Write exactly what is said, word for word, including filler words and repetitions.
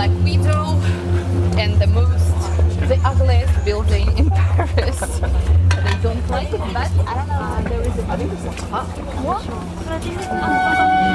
Black Widow and the most, the ugliest building in Paris. They don't like it, but I don't know. There is a. Huh? What?